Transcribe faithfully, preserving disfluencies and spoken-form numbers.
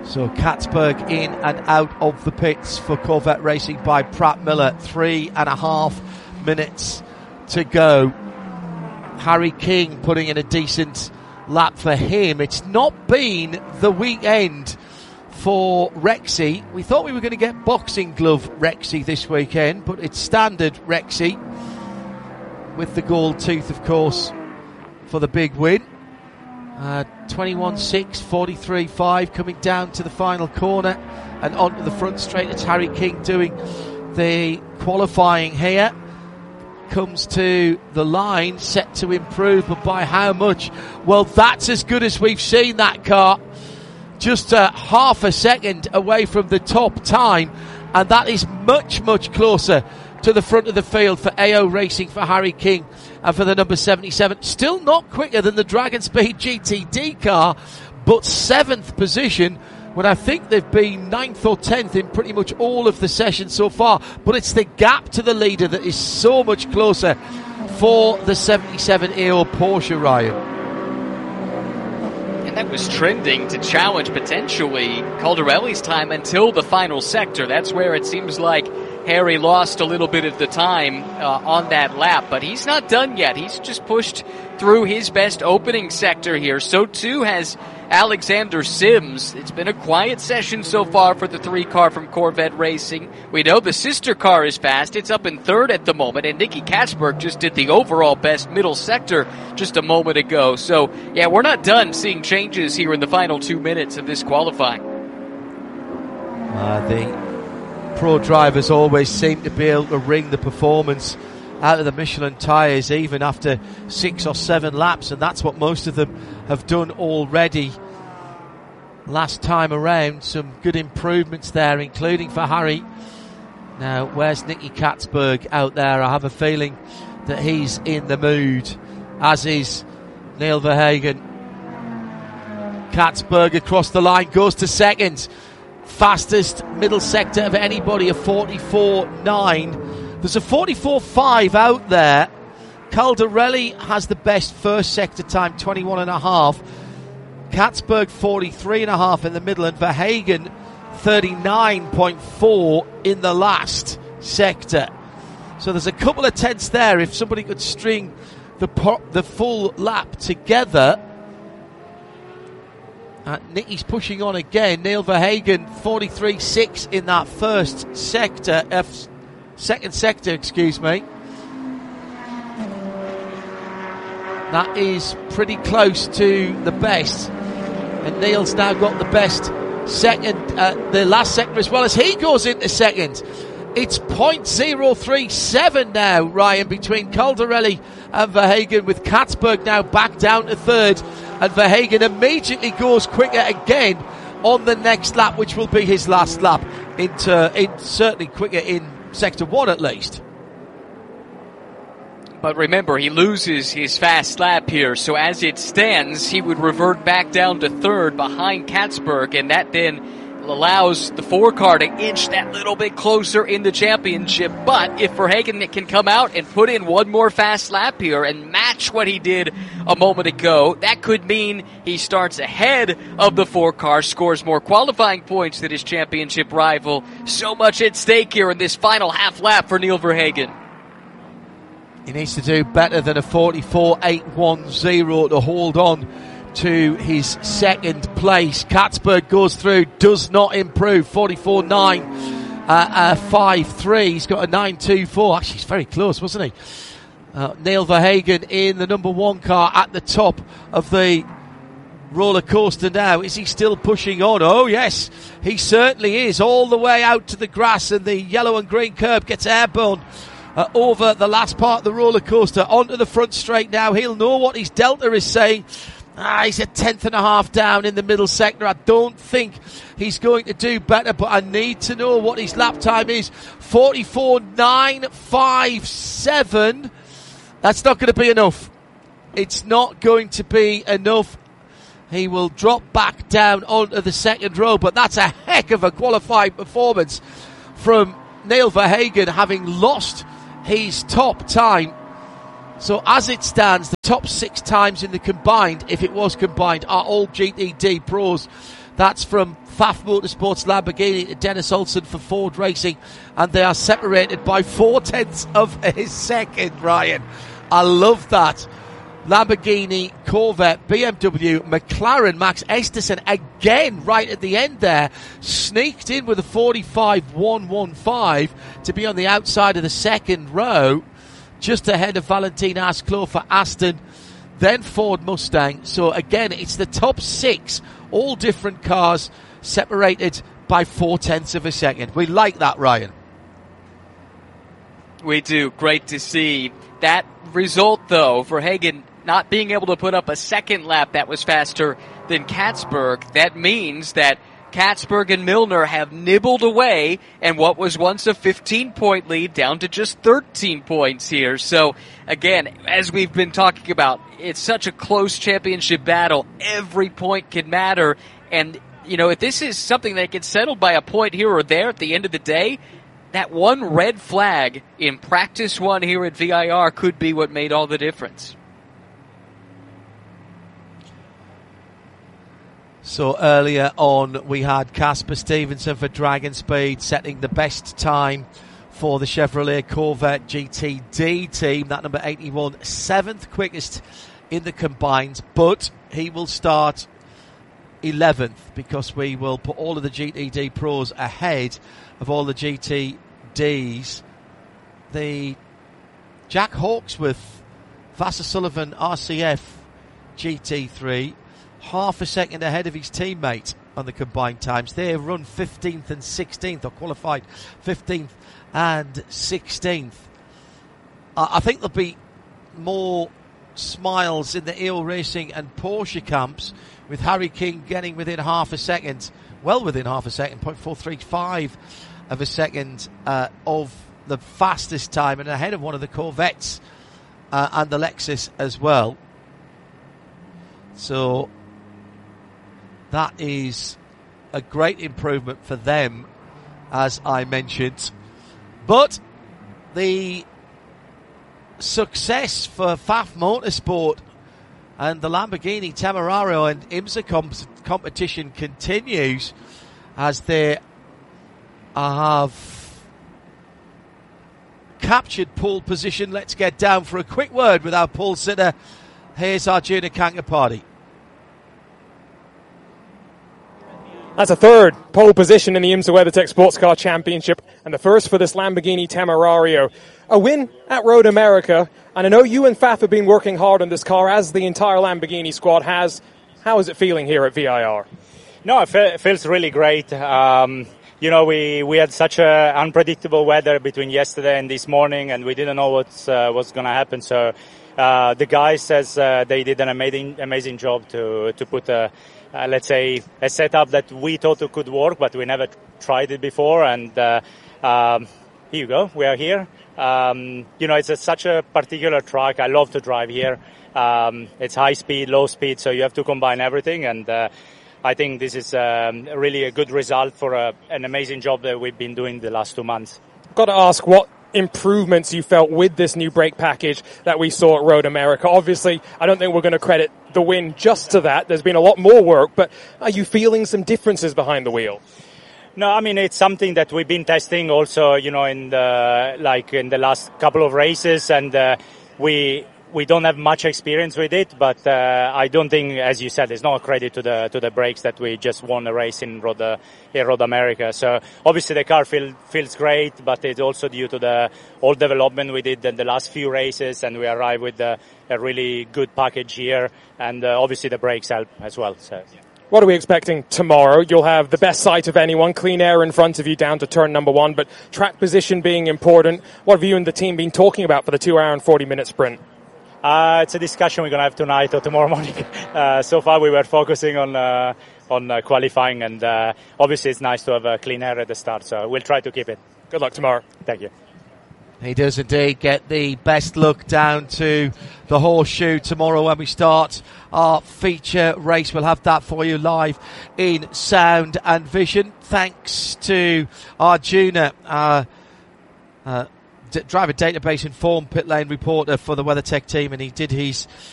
So Katzberg in and out of the pits for Corvette Racing by Pratt Miller. Three and a half minutes to go. Harry King putting in a decent lap for him. It's not been the weekend for Rexy. We thought we were going to get boxing glove Rexy this weekend, but it's standard Rexy with the gold tooth, of course, for the big win. Uh, twenty-one six, forty-three five coming down to the final corner and onto the front straight. It's Harry King doing the qualifying here. Comes to the line, set to improve, but by how much? Well, that's as good as we've seen that car. Just uh, half a second away from the top time, and that is much, much closer to the front of the field for A O Racing, for Harry King, and for the number seventy-seven. Still not quicker than the Dragon Speed G T D car, but seventh position, when I think they've been ninth or tenth in pretty much all of the sessions so far. But it's the gap to the leader that is so much closer for the seventy-seven A O Porsche, Ryan. And that was trending to challenge potentially Caldarelli's time until the final sector. That's where it seems like Harry lost a little bit of the time uh, on that lap, but he's not done yet. He's just pushed through his best opening sector here. So too has Alexander Sims. It's been a quiet session so far for the three car from Corvette Racing. We know the sister car is fast. It's up in third at the moment, and Nicky Katzberg just did the overall best middle sector just a moment ago. So yeah, we're not done seeing changes here in the final two minutes of this qualifying. Uh, the pro drivers always seem to be able to wring the performance out of the Michelin tyres even after six or seven laps, and that's what most of them have done already last time around. Some good improvements there, including for Harry. Now, where's Nicky Katzberg out there? I have a feeling that he's in the mood, as is Neil Verhagen. Katzberg across the line, goes to second. Fastest middle sector of anybody, a forty-four nine. There's a forty-four five out there. Caldarelli has the best first sector time, twenty-one and a half. Katzberg forty-three and a half in the middle, and Verhagen thirty-nine point four in the last sector. So there's a couple of tenths there. If somebody could string the po- the full lap together. Uh, Nicky's pushing on again. Neil Verhagen forty-three six in that first sector, uh, second sector, excuse me. That is pretty close to the best, and Neil's now got the best second, uh, the last sector as well, as he goes into second. It's point zero three seven now, Ryan, between Caldarelli and Verhagen, with Katzberg now back down to third, and Verhagen immediately goes quicker again on the next lap, which will be his last lap, into in certainly quicker in sector one at least. But remember, he loses his fast lap here, so as it stands, he would revert back down to third behind Katzberg, and that then allows the four car to inch that little bit closer in the championship. But if Verhagen can come out and put in one more fast lap here and match what he did a moment ago, that could mean he starts ahead of the four car, scores more qualifying points than his championship rival. So much at stake here in this final half lap for Neil Verhagen. He needs to do better than a forty-four eight one zero to hold on to his second place. Katzberg goes through, does not improve. forty-four nine uh, uh, five three. He's got a nine two four. Actually, he's very close, wasn't he? Uh, Neil Verhagen in the number one car at the top of the roller coaster now. Is he still pushing on? Oh, yes, he certainly is. All the way out to the grass, and the yellow and green curb gets airborne uh, over the last part of the roller coaster onto the front straight now. He'll know what his delta is saying. Ah, he's a tenth and a half down in the middle sector. I don't think he's going to do better, but I need to know what his lap time is. forty-four nine five seven. That's not going to be enough. It's not going to be enough. He will drop back down onto the second row, but that's a heck of a qualifying performance from Neil Verhagen, having lost his top time. So as it stands, the top six times in the combined, if it was combined, are all G T D pros. That's from Pfaff Motorsports Lamborghini to Dennis Olsen for Ford Racing, and they are separated by four tenths of a second, Ryan. I love that. Lamborghini, Corvette, B M W, McLaren, Max Esterson again right at the end there, sneaked in with a forty-five one fifteen to be on the outside of the second row, just ahead of Valentin Asclot for Aston, then Ford Mustang. So again, it's the top six, all different cars, separated by four tenths of a second. We like that, Ryan. We do. Great to see. That result, though, for Hagan not being able to put up a second lap that was faster than Katzberg, that means that Katzberg and Milner have nibbled away, and what was once a fifteen-point lead down to just thirteen points here. So, again, as we've been talking about, it's such a close championship battle. Every point can matter, and, you know, if this is something that gets settled by a point here or there at the end of the day, that one red flag in practice one here at V I R could be what made all the difference. So earlier on, we had Casper Stevenson for Dragon Speed setting the best time for the Chevrolet Corvette G T D team. That number eighty-one, seventh quickest in the combines, but he will start eleventh because we will put all of the G T D pros ahead of all the G T Ds. The Jack Hawksworth, Vassar Sullivan R C F G T three, half a second ahead of his teammate on the combined times. They have run fifteenth and sixteenth, or qualified fifteenth and sixteenth. Uh, I think there'll be more smiles in the E O Racing and Porsche camps with Harry King getting within half a second, well within half a second, point four three five of a second uh, of the fastest time, and ahead of one of the Corvettes uh, and the Lexus as well. So that is a great improvement for them, as I mentioned. But the success for Pfaff Motorsport and the Lamborghini Temerario and IMSA comp- competition continues as they have captured pole position. Let's get down for a quick word with our pole sitter. Here's Arjuna Kankapati. That's a third pole position in the IMSA WeatherTech Sports Car Championship, and the first for this Lamborghini Temerario. A win at Road America, and I know you and Pfaff have been working hard on this car, as the entire Lamborghini squad has. How is it feeling here at V I R? No, it, fe- it feels really great. Um, you know, we, we had such a unpredictable weather between yesterday and this morning, and we didn't know what's uh, what's going to happen. So uh, the guys says uh, they did an amazing amazing job to to put a uh, let's say a setup that we thought it could work, but we never tried it before. And uh, um, here you go, we are here. Um, you know, it's a, such a particular track. I love to drive here. Um, it's high speed, low speed, so you have to combine everything. And uh, I think this is um, really a good result for a, an amazing job that we've been doing the last two months. Got to ask what improvements you felt with this new brake package that we saw at Road America. Obviously, I don't think we're going to credit the win just to that. There's been a lot more work, but are you feeling some differences behind the wheel? No, I mean, it's something that we've been testing also, you know, in the, like in the last couple of races, and uh, we we don't have much experience with it, but uh, I don't think, as you said, there's no credit to the to the brakes that we just won a race in Road, uh, in Road America. So obviously the car feel, feels great, but it's also due to the all development we did in the last few races, and we arrived with a, a really good package here, and uh, obviously the brakes help as well. So. What are we expecting tomorrow? You'll have the best sight of anyone, clean air in front of you down to turn number one, but track position being important. What have you and the team been talking about for the two hour and forty minute sprint? Uh, it's a discussion we're going to have tonight or tomorrow morning. Uh, so far we were focusing on uh, on uh, qualifying, and uh, obviously it's nice to have a clean air at the start, so we'll try to keep it. Good luck tomorrow. Thank you. He does indeed get the best look down to the Horseshoe tomorrow when we start our feature race. We'll have that for you live in sound and vision. Thanks to Arjuna, our uh, d- driver database informed pit lane reporter for the WeatherTech team, and he did his